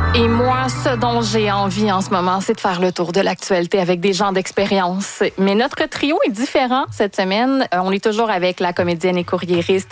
Et moi, ce dont j'ai envie en ce moment, c'est de faire le tour de l'actualité avec des gens d'expérience. Mais notre trio est différent cette semaine. On est toujours avec la comédienne et courriériste